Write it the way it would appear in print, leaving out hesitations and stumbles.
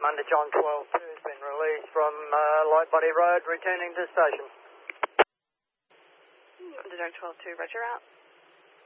Monday John 12-2 has been released from Lightbody Road, returning to station. Monday John 12-2, roger out.